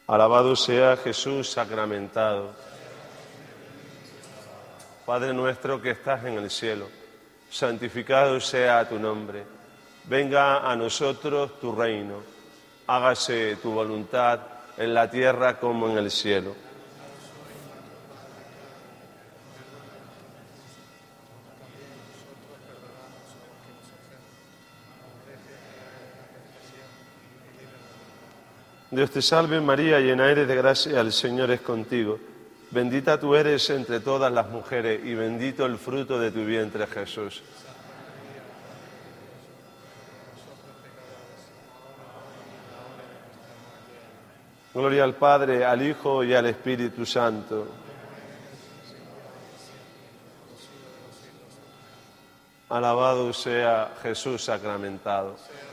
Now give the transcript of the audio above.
Alabado sea Jesús sacramentado. Padre nuestro que estás en el cielo, santificado sea tu nombre. Venga a nosotros tu reino. Hágase tu voluntad en la tierra como en el cielo. Dios te salve María, llena eres de gracia, el Señor es contigo. Bendita tú eres entre todas las mujeres y bendito el fruto de tu vientre, Jesús. Gloria al Padre, al Hijo y al Espíritu Santo. Alabado sea Jesús sacramentado.